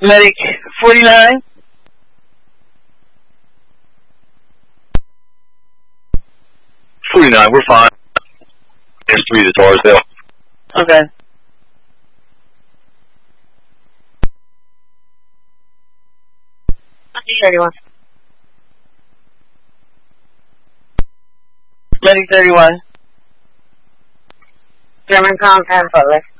Medic 49. We're fine. There's 3 to Torresdale. Okay. Medic 31. German compound, Butler.